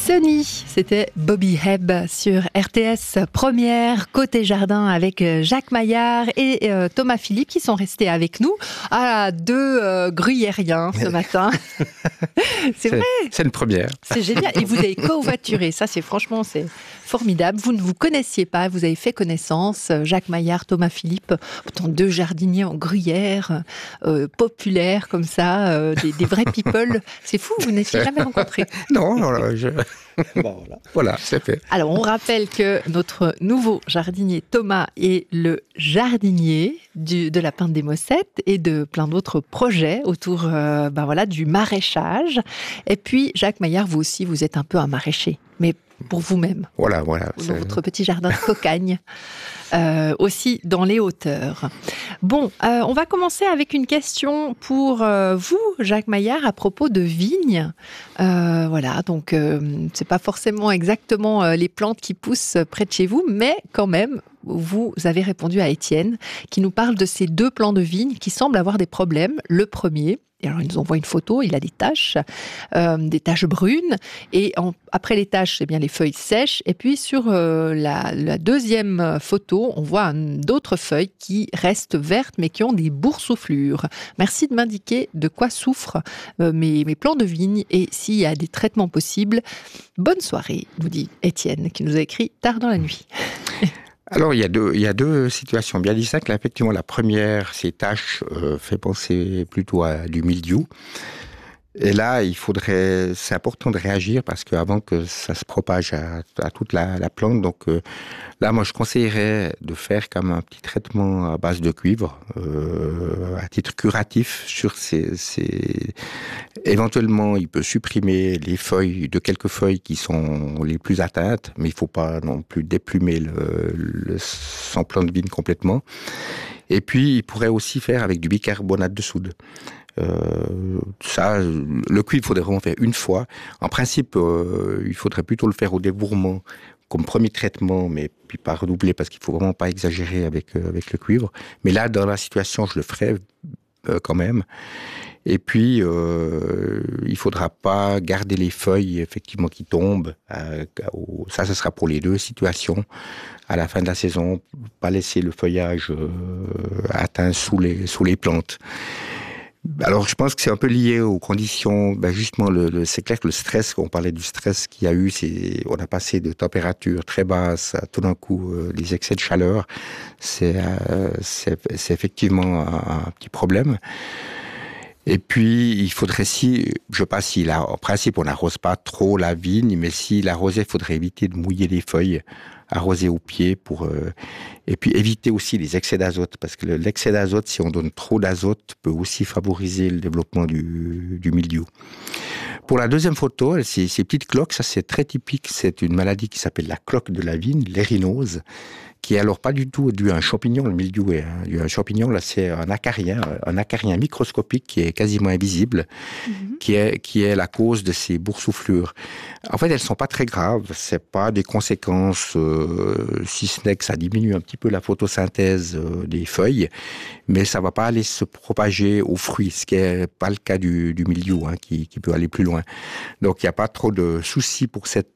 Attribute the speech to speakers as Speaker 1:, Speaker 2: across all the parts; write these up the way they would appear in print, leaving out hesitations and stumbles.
Speaker 1: Sunny, c'était Bobby Hebb sur RTS Première, côté jardin avec Jacques Maillard et Thomas Philippe qui sont restés avec nous à deux gruyériens ce matin. C'est vrai.
Speaker 2: C'est une première.
Speaker 1: C'est génial. Et vous avez covoituré. Ça, c'est formidable. Vous ne vous connaissiez pas, vous avez fait connaissance. Jacques Maillard, Thomas Philippe, pourtant deux jardiniers en gruyère, populaires comme ça, des vrais people. C'est fou, vous n'étiez jamais rencontrés.
Speaker 2: Non, bon, voilà, c'est fait.
Speaker 1: Alors, on rappelle que notre nouveau jardinier Thomas est le jardinier de la Pinte des Mossettes et de plein d'autres projets autour du maraîchage. Et puis, Jacques Maillard, vous aussi, vous êtes un peu un maraîcher, mais pour vous-même.
Speaker 2: Voilà.
Speaker 1: Dans votre petit jardin de cocagne, aussi dans les hauteurs. Bon, on va commencer avec une question pour vous, Jacques Maillard, à propos de vignes. Donc c'est pas forcément exactement les plantes qui poussent près de chez vous, mais quand même, vous avez répondu à Étienne, qui nous parle de ces deux plants de vignes qui semblent avoir des problèmes. Le premier, et alors il nous envoie une photo, il a des taches brunes, et après les taches, c'est bien les feuilles sèches, et puis sur la deuxième photo, on voit d'autres feuilles qui restent vertes, mais qui ont des boursouflures. Merci de m'indiquer de quoi souffrent mes plants de vigne, et s'il y a des traitements possibles. Bonne soirée, nous dit Étienne, qui nous a écrit tard dans la nuit.
Speaker 2: Alors, il y a deux situations bien distinctes. Là, effectivement, la première, ces taches fait penser plutôt à du mildiou. Et là, c'est important de réagir parce qu'avant que ça se propage à toute la plante, donc là, moi, je conseillerais de faire comme un petit traitement à base de cuivre, à titre curatif sur Éventuellement, il peut supprimer les feuilles de quelques feuilles qui sont les plus atteintes, mais il faut pas non plus déplumer son plant de vigne complètement. Et puis, il pourrait aussi faire avec du bicarbonate de soude. Le cuivre, il faudrait vraiment faire une fois. En principe, il faudrait plutôt le faire au débourrement comme premier traitement, mais puis pas redoubler parce qu'il faut vraiment pas exagérer avec le cuivre. Mais là, dans la situation, je le ferai quand même. Et puis, il faudra pas garder les feuilles effectivement qui tombent. Ça, ce sera pour les deux situations. À la fin de la saison, pas laisser le feuillage atteint sous les plantes. Alors, je pense que c'est un peu lié aux conditions. Justement, c'est clair que le stress, on parlait du stress qu'il y a eu, on a passé de températures très basses à tout d'un coup les excès de chaleur. C'est effectivement un petit problème. Et puis, il faudrait en principe, on n'arrose pas trop la vigne, mais s'il arrosait, il faudrait éviter de mouiller les feuilles, arroser au pied et puis éviter aussi les excès d'azote, parce que l'excès d'azote, si on donne trop d'azote, peut aussi favoriser le développement du mildiou. Pour la deuxième photo, ces petites cloques, ça c'est très typique, c'est une maladie qui s'appelle la cloque de la vigne, l'érinose, qui est alors pas du tout dû à un champignon, le mildiou est un champignon, là c'est un acarien microscopique qui est quasiment invisible, qui est la cause de ces boursouflures. En fait, elles sont pas très graves, c'est pas des conséquences, si ce n'est que ça diminue un petit peu la photosynthèse des feuilles, mais ça va pas aller se propager aux fruits, ce qui est pas le cas du mildiou, qui peut aller plus loin. Donc il n'y a pas trop de soucis pour ce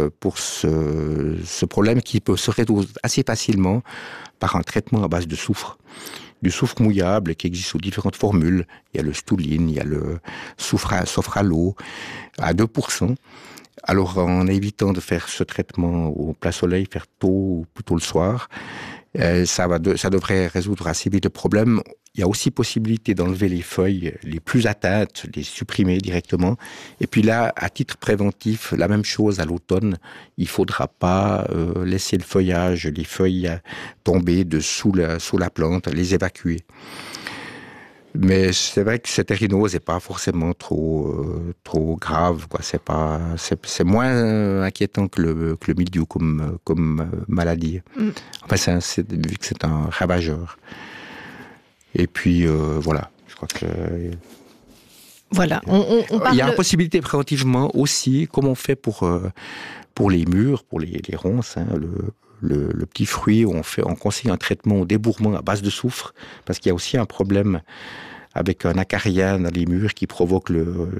Speaker 2: problème qui peut se résoudre assez facilement par un traitement à base de soufre. Du soufre mouillable qui existe sous différentes formules. Il y a le stouline, il y a le sofralo à 2%. Alors en évitant de faire ce traitement au plein soleil, faire tôt ou plutôt le soir, ça devrait résoudre assez vite le problème. Il y a aussi possibilité d'enlever les feuilles les plus atteintes, les supprimer directement. Et puis là, à titre préventif, la même chose à l'automne. Il faudra pas laisser le feuillage, les feuilles tomber sous la plante, les évacuer. Mais c'est vrai que cette érinose n'est pas forcément trop grave, quoi. C'est moins inquiétant que le mildiou comme maladie. Enfin, vu que c'est un ravageur. Et puis, voilà. Je crois que...
Speaker 1: Voilà. On parle...
Speaker 2: Il y a une possibilité préventivement aussi, comme on fait pour les mûres, pour les ronces, le petit fruit, on conseille un traitement au débourrement à base de soufre, parce qu'il y a aussi un problème avec un acarien dans les murs qui provoque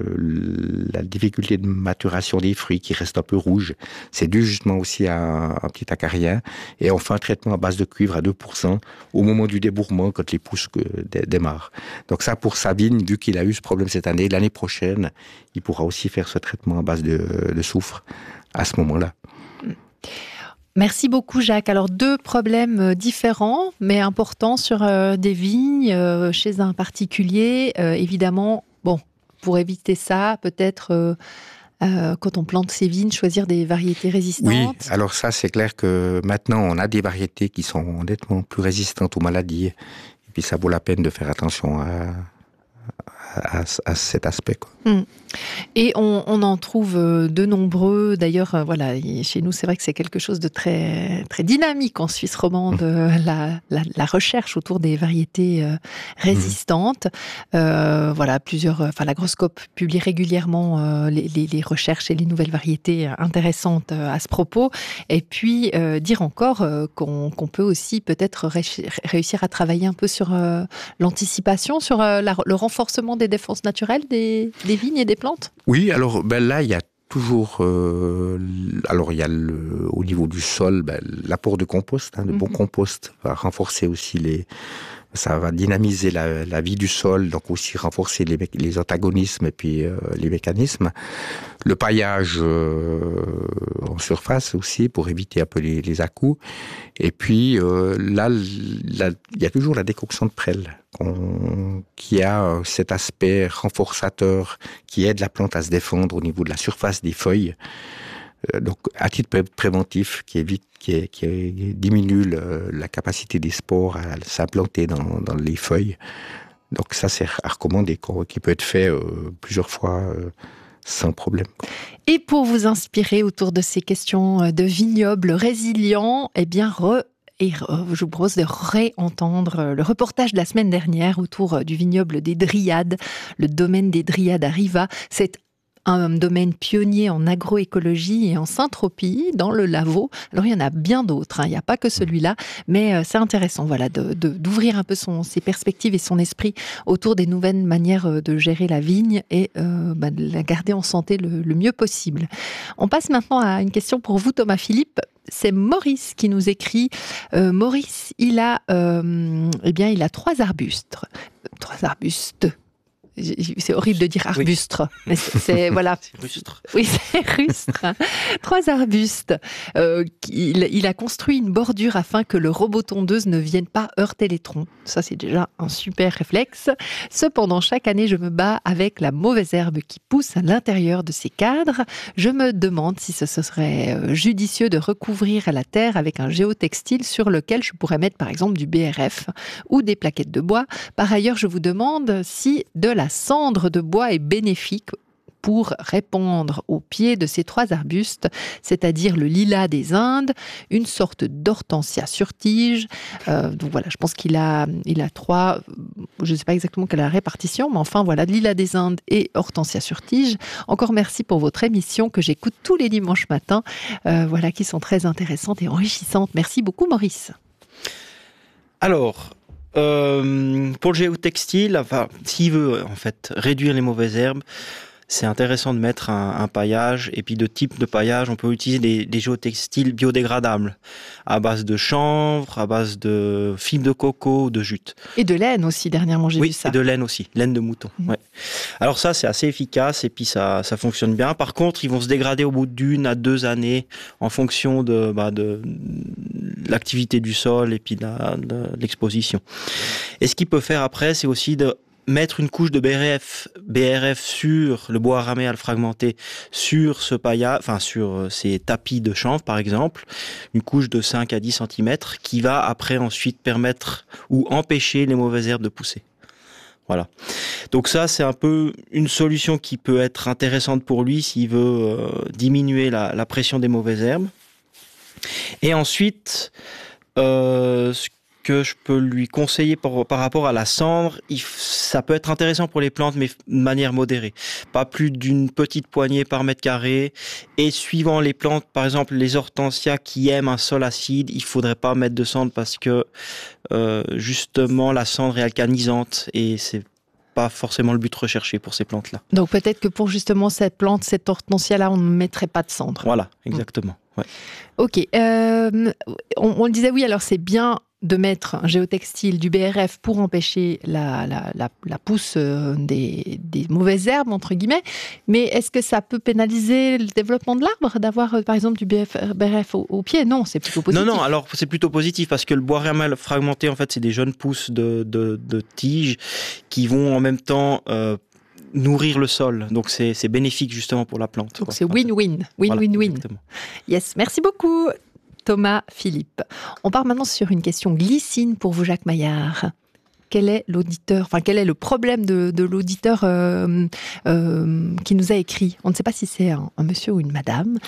Speaker 2: la difficulté de maturation des fruits qui restent un peu rouges. C'est dû justement aussi à un petit acarien. Et on fait un traitement à base de cuivre à 2% au moment du débourrement quand les pousses démarrent. Donc ça, pour sa vigne, vu qu'il a eu ce problème cette année, l'année prochaine, il pourra aussi faire ce traitement à base de soufre à ce moment-là.
Speaker 1: Merci beaucoup Jacques. Alors 2 problèmes différents mais importants sur des vignes chez un particulier. Évidemment, bon, pour éviter ça, peut-être quand on plante ses vignes, choisir des variétés résistantes.
Speaker 2: Oui, alors ça c'est clair que maintenant on a des variétés qui sont nettement plus résistantes aux maladies. Et puis ça vaut la peine de faire attention à cet aspect, quoi.
Speaker 1: Et on en trouve de nombreux. D'ailleurs, voilà, chez nous, c'est vrai que c'est quelque chose de très, très dynamique en Suisse romande, la recherche autour des variétés résistantes. Voilà, la Groscoop publie régulièrement les recherches et les nouvelles variétés intéressantes à ce propos. Et puis, dire encore qu'on peut aussi peut-être réussir à travailler un peu sur l'anticipation, sur le renforcement des défenses naturelles des vignes et des plantes.
Speaker 2: Oui, alors là, il y a toujours... alors, il y a au niveau du sol, l'apport de compost, de bon compost va renforcer aussi ça va dynamiser la vie du sol, donc aussi renforcer les antagonismes et puis les mécanismes. Le paillage en surface aussi, pour éviter un peu les à-coups. Et puis là, il y a toujours la décoction de prêle, qui a cet aspect renforçateur qui aide la plante à se défendre au niveau de la surface des feuilles. Donc, à titre préventif, qui diminue la capacité des spores à s'implanter dans les feuilles. Donc, ça, c'est à recommander, qui peut être fait plusieurs fois sans problème.
Speaker 1: Et pour vous inspirer autour de ces questions de vignobles résilients, eh bien, je vous propose de réentendre le reportage de la semaine dernière autour du vignoble des Dryades, le domaine des Dryades à Riva. C'est un domaine pionnier en agroécologie et en syntropie dans le Lavaux. Alors il y en a bien d'autres, il n'y a pas que celui-là, mais c'est intéressant d'ouvrir un peu ses perspectives et son esprit autour des nouvelles manières de gérer la vigne et de la garder en santé le mieux possible. On passe maintenant à une question pour vous, Thomas Philippe. C'est Maurice qui nous écrit. Maurice, il a 3 arbustes. 3 arbustes. C'est horrible de dire arbustre, oui. Mais c'est voilà.
Speaker 3: C'est rustre.
Speaker 1: Oui, c'est rustre. 3 arbustes. Il a construit une bordure afin que le robot tondeuse ne vienne pas heurter les troncs. Ça, c'est déjà un super réflexe. Cependant, chaque année, je me bats avec la mauvaise herbe qui pousse à l'intérieur de ces cadres. Je me demande si ce serait judicieux de recouvrir la terre avec un géotextile sur lequel je pourrais mettre, par exemple, du BRF ou des plaquettes de bois. Par ailleurs, je vous demande si de la cendre de bois est bénéfique pour répandre au pied de ces 3 arbustes, c'est-à-dire le lilas des Indes, une sorte d'hortensia sur tige. Donc voilà, je pense qu'il a 3, je ne sais pas exactement quelle est la répartition, mais enfin voilà, lilas des Indes et hortensia sur tige. Encore merci pour votre émission que j'écoute tous les dimanches matins, qui sont très intéressantes et enrichissantes. Merci beaucoup Maurice.
Speaker 3: Alors, pour le géotextile, s'il veut en fait réduire les mauvaises herbes, c'est intéressant de mettre un paillage. Et puis de type de paillage, on peut utiliser des géotextiles biodégradables à base de chanvre, à base de fibres de coco ou de jute.
Speaker 1: Et de laine aussi, dernièrement j'ai vu ça.
Speaker 3: Oui, et de laine aussi, laine de mouton. Ouais. Alors ça, c'est assez efficace et puis ça fonctionne bien. Par contre, ils vont se dégrader au bout d'1 à 2 années en fonction de l'activité du sol et puis de l'exposition. Et ce qu'il peut faire après, c'est aussi de mettre une couche de BRF sur le bois raméal fragmenté, sur ce paillage, sur ces tapis de chanvre par exemple, une couche de 5 à 10 cm qui va après ensuite permettre ou empêcher les mauvaises herbes de pousser. Voilà. Donc ça, c'est un peu une solution qui peut être intéressante pour lui s'il veut diminuer la pression des mauvaises herbes. Et ensuite, ce que je peux lui conseiller par rapport à la cendre, ça peut être intéressant pour les plantes, mais de manière modérée. Pas plus d'une petite poignée par mètre carré. Et suivant les plantes, par exemple les hortensias qui aiment un sol acide, il faudrait pas mettre de cendre parce que justement la cendre est alcanisante et c'est pas forcément le but recherché pour ces plantes-là.
Speaker 1: Donc peut-être que pour justement cette plante, cette hortensia-là, on ne mettrait pas de cendre.
Speaker 3: Voilà, exactement. Ouais.
Speaker 1: Ok, on le disait, oui, alors c'est bien de mettre un géotextile, du BRF pour empêcher la pousse des mauvaises herbes, entre guillemets, mais est-ce que ça peut pénaliser le développement de l'arbre d'avoir par exemple du BRF au pied? Non, c'est plutôt positif.
Speaker 3: Non, alors c'est plutôt positif parce que le bois ramal fragmenté, en fait, c'est des jeunes pousses de tiges qui vont en même temps nourrir le sol. Donc c'est bénéfique justement pour la plante.
Speaker 1: Donc c'est win-win. Win-win-win.
Speaker 3: Exactement.
Speaker 1: Yes, merci beaucoup Thomas Philippe. On part maintenant sur une question glycine pour vous, Jacques Maillard. Quel est le problème de l'auditeur qui nous a écrit? On ne sait pas si c'est un monsieur ou une madame.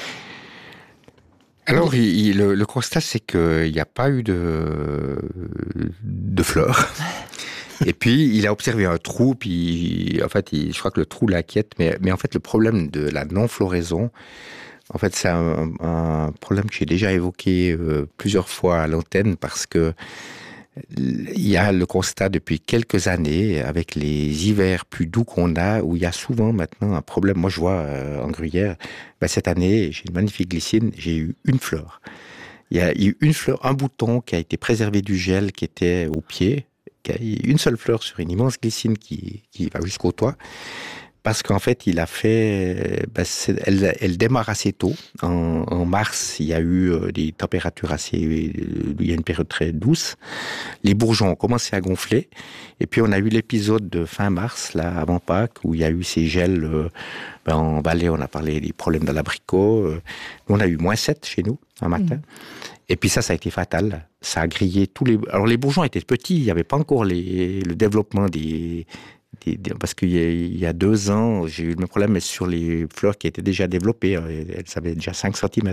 Speaker 2: Alors, le constat, c'est qu'il n'y a pas eu de fleurs. Et puis, il a observé un trou, puis en fait, je crois que le trou l'inquiète, mais en fait, le problème de la non-floraison, en fait, c'est un problème que j'ai déjà évoqué plusieurs fois à l'antenne parce que il y a le constat depuis quelques années, avec les hivers plus doux qu'on a, où il y a souvent maintenant un problème. Moi, je vois en Gruyère, cette année, j'ai une magnifique glycine, j'ai eu une fleur. Il y a eu une fleur, un bouton qui a été préservé du gel qui était au pied, qui a eu une seule fleur sur une immense glycine qui va jusqu'au toit. Parce qu'en fait, il a fait, elle démarre assez tôt. En mars, il y a eu des températures il y a une période très douce. Les bourgeons ont commencé à gonfler. Et puis, on a eu l'épisode de fin mars, là, avant Pâques, où il y a eu ces gels. En Valais, on a parlé des problèmes de l'abricot. On a eu -7 chez nous, un matin. Et puis ça a été fatal. Ça a grillé tous les... Alors, les bourgeons étaient petits. Il n'y avait pas encore le développement parce qu'il y a 2 ans, j'ai eu le même problème, mais sur les fleurs qui étaient déjà développées, elles avaient déjà 5 cm.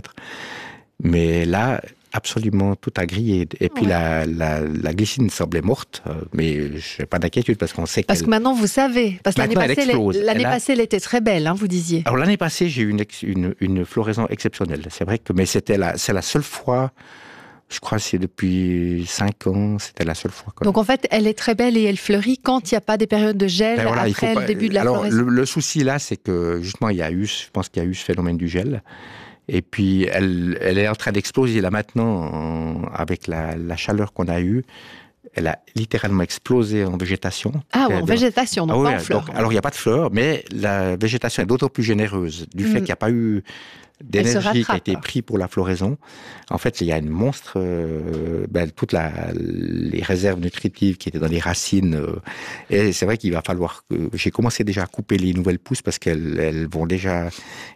Speaker 2: Mais là, absolument tout a grillé. Et puis la glycine semblait morte, mais je n'ai pas d'inquiétude parce qu'on sait
Speaker 1: Parce que maintenant vous savez, parce que l'année passée, elle était très belle, hein, vous disiez.
Speaker 2: Alors l'année passée, j'ai eu une floraison exceptionnelle. C'est vrai que, mais c'est la seule fois. Je crois que c'est depuis 5 ans, c'était la seule fois.
Speaker 1: Donc en fait, elle est très belle et elle fleurit quand il n'y a pas des périodes de gel après le début de la floraison.
Speaker 2: Le souci là, c'est que justement, je pense qu'il y a eu ce phénomène du gel. Et puis, elle est en train d'exploser là maintenant, avec la chaleur qu'on a eue. Elle a littéralement explosé en végétation.
Speaker 1: Ah, en végétation, donc pas en fleurs.
Speaker 2: Alors, il n'y a pas de fleurs, mais la végétation est d'autant plus généreuse du fait qu'il n'y a pas eu d'énergie qui a été prise pour la floraison. En fait, il y a une monstre, toutes les réserves nutritives qui étaient dans les racines. Et c'est vrai qu'il va falloir j'ai commencé déjà à couper les nouvelles pousses parce qu'elles vont déjà...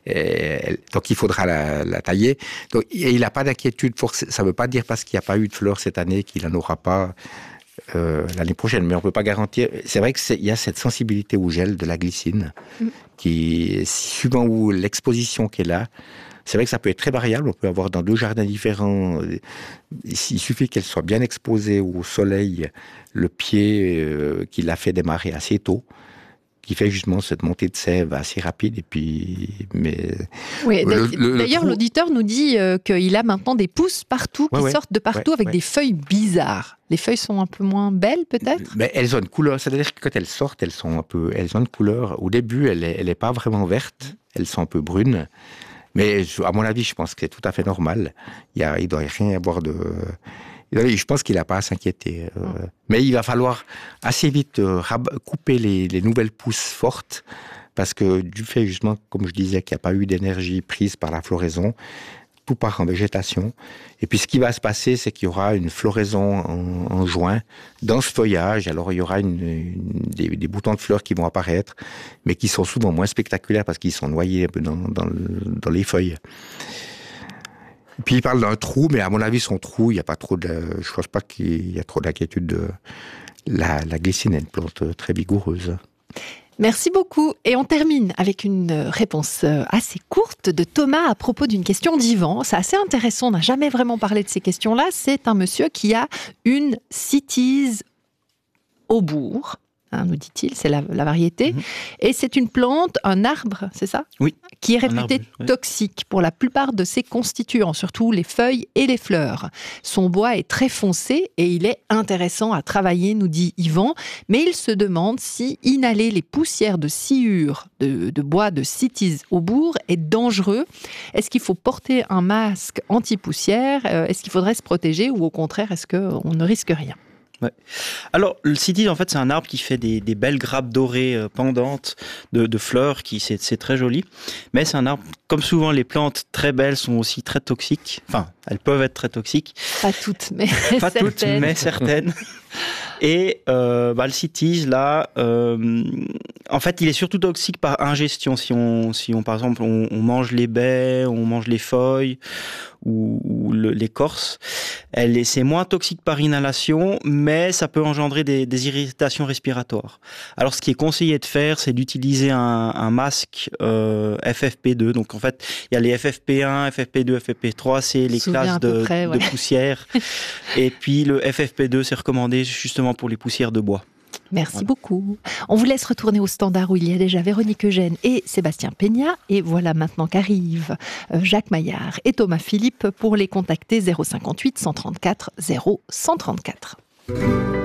Speaker 2: donc, il faudra la tailler. Donc, il n'a pas d'inquiétude. Ça ne veut pas dire parce qu'il n'y a pas eu de fleurs cette année qu'il n'en aura pas l'année prochaine, mais on ne peut pas garantir. C'est vrai qu'il y a cette sensibilité au gel de la glycine qui, suivant où l'exposition qui est là, c'est vrai que ça peut être très variable. On peut avoir dans 2 jardins différents. Il suffit qu'elle soit bien exposée au soleil, le pied qui l'a fait démarrer assez tôt, qui fait justement cette montée de sève assez rapide. Et puis,
Speaker 1: d'ailleurs, l'auditeur nous dit qu'il a maintenant des pousses partout qui sortent de partout avec des feuilles bizarres. Les feuilles sont un peu moins belles, peut-être.
Speaker 2: Mais elles ont une couleur. C'est-à-dire que quand elles sortent, elles ont une couleur. Au début, elle est pas vraiment verte. Elles sont un peu brunes. Mais à mon avis, je pense que c'est tout à fait normal. Il doit rien y avoir de... Je pense qu'il n'a pas à s'inquiéter. Mais il va falloir assez vite couper les nouvelles pousses fortes, parce que du fait, justement, comme je disais, qu'il n'y a pas eu d'énergie prise par la floraison, tout part en végétation. Et puis ce qui va se passer, c'est qu'il y aura une floraison en juin, dans ce feuillage. Alors il y aura des boutons de fleurs qui vont apparaître, mais qui sont souvent moins spectaculaires parce qu'ils sont noyés dans les feuilles. Puis il parle d'un trou, mais à mon avis, son trou, il n'y a pas trop je ne pense pas qu'il y a trop d'inquiétude. La glycine est une plante très vigoureuse.
Speaker 1: Merci beaucoup. Et on termine avec une réponse assez courte de Thomas à propos d'une question d'Yvan. C'est assez intéressant, on n'a jamais vraiment parlé de ces questions-là. C'est un monsieur qui a une cytise au bourg. nous dit-il, c'est la variété. Et c'est une plante, un arbre, c'est ça ?
Speaker 3: Oui.
Speaker 1: Qui est réputé
Speaker 3: arbre, oui.
Speaker 1: toxique pour la plupart de ses constituants, surtout les feuilles et les fleurs. Son bois est très foncé et il est intéressant à travailler, nous dit Yvan, mais il se demande si inhaler les poussières de sciure de bois de cytise au bourg est dangereux. Est-ce qu'il faut porter un masque anti-poussière ? Est-ce qu'il faudrait se protéger ou au contraire, est-ce qu'on ne risque rien ?
Speaker 3: Ouais. Alors, le cytise, en fait, c'est un arbre qui fait des belles grappes dorées pendantes de fleurs, c'est très joli. Mais c'est un arbre, comme souvent, les plantes très belles sont aussi très toxiques. Enfin, elles peuvent être très toxiques.
Speaker 1: Pas toutes, mais
Speaker 3: pas
Speaker 1: certaines.
Speaker 3: Toutes, mais certaines. Et le cytise, là, en fait, il est surtout toxique par ingestion. Si on par exemple, on mange les baies, on mange les feuilles ou l'écorce, c'est moins toxique par inhalation, mais ça peut engendrer des irritations respiratoires. Alors, ce qui est conseillé de faire, c'est d'utiliser un masque FFP2. Donc, en fait, il y a les FFP1, FFP2, FFP3, c'est les classes de poussière. Et puis, le FFP2, c'est recommandé justement pour les poussières de bois.
Speaker 1: Merci beaucoup. On vous laisse retourner au standard où il y a déjà Véronique Eugène et Sébastien Peña. Et voilà maintenant qu'arrivent Jacques Maillard et Thomas Philippe pour les contacter 058 134 0134.